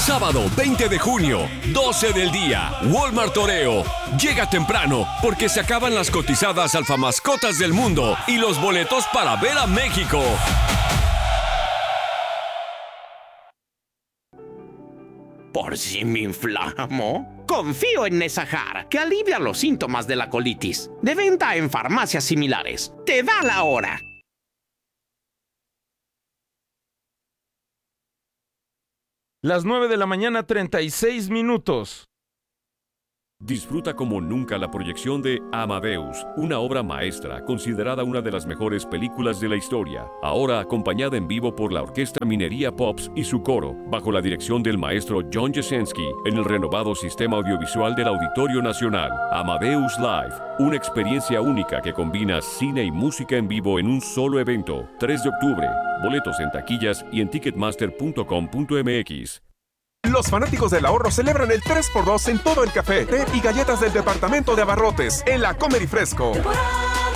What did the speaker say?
Sábado 20 de junio, 12 del día, Walmart Toreo. Llega temprano porque se acaban las cotizadas alfamascotas del mundo y los boletos para ver a México. ¿Por si me inflamo? Confío en Nesajar, que alivia los síntomas de la colitis. De venta en farmacias similares. ¡Te da la hora! Las 9 de la mañana, 36 minutos. Disfruta como nunca la proyección de Amadeus, una obra maestra considerada una de las mejores películas de la historia, ahora acompañada en vivo por la Orquesta Minería Pops y su coro, bajo la dirección del maestro John Jasenski, en el renovado sistema audiovisual del Auditorio Nacional. Amadeus Live, una experiencia única que combina cine y música en vivo en un solo evento. 3 de octubre, boletos en taquillas y en ticketmaster.com.mx. Los fanáticos del ahorro celebran el 3x2 en todo el café, té y galletas del departamento de abarrotes en la Comer y Fresco.